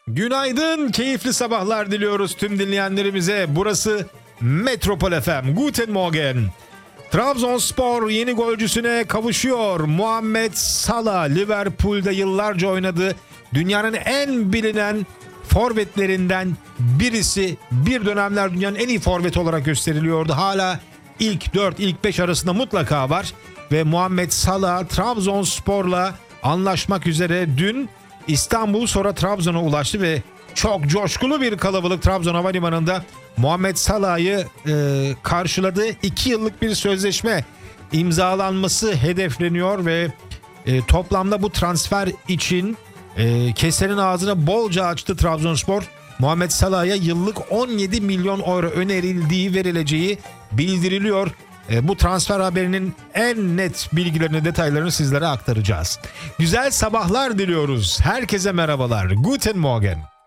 Günaydın, keyifli sabahlar diliyoruz tüm dinleyenlerimize. Burası Metropol FM. Guten Morgen. Trabzonspor yeni golcüsüne kavuşuyor. Muhammed Salah Liverpool'da yıllarca oynadı. Dünyanın en bilinen forvetlerinden birisi. Bir dönemler dünyanın en iyi forveti olarak gösteriliyordu. Hala ilk 4, ilk 5 arasında mutlaka var. Ve Muhammed Salah Trabzonspor'la anlaşmak üzere dün İstanbul sonra Trabzon'a ulaştı ve çok coşkulu bir kalabalık Trabzon Havalimanı'nda Muhammed Salah'ı karşıladı. 2 yıllık bir sözleşme imzalanması hedefleniyor ve toplamda bu transfer için kesenin ağzını bolca açtı Trabzonspor. Muhammed Salah'a yıllık 17 milyon euro önerildiği verileceği bildiriliyor. Bu transfer haberinin en net bilgilerini, detaylarını sizlere aktaracağız. Güzel sabahlar diliyoruz. Herkese merhabalar. Guten Morgen.